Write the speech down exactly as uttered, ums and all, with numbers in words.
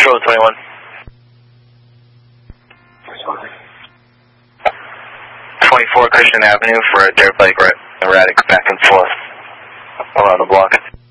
Control twenty-one. twenty-four Christian Avenue for a dirt bike ride, erratic back and forth around the block.